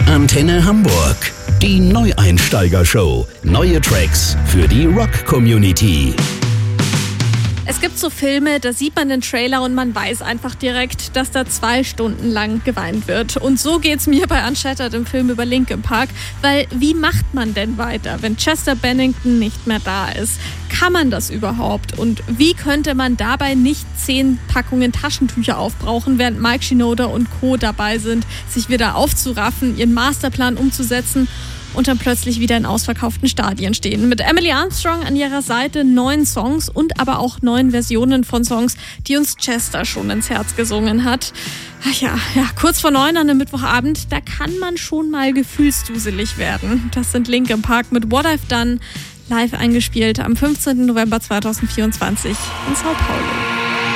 Antenne Hamburg. Die Neueinsteiger-Show. Neue Tracks für die Rock-Community. Es gibt so Filme, da sieht man den Trailer und man weiß einfach direkt, dass da 2 Stunden lang geweint wird. Und so geht's mir bei Unshattered, im Film über Linkin Park. Weil wie macht man denn weiter, wenn Chester Bennington nicht mehr da ist? Kann man das überhaupt? Und wie könnte man dabei nicht 10 Packungen Taschentücher aufbrauchen, während Mike Shinoda und Co. dabei sind, sich wieder aufzuraffen, ihren Masterplan umzusetzen und dann plötzlich wieder in ausverkauften Stadien stehen. Mit Emily Armstrong an ihrer Seite 9 Songs und aber auch 9 Versionen von Songs, die uns Chester schon ins Herz gesungen hat. Ach ja, kurz vor 9 an einem Mittwochabend, da kann man schon mal gefühlsduselig werden. Das sind Linkin Park mit What I've Done, live eingespielt am 15. November 2024 in Sao Paulo.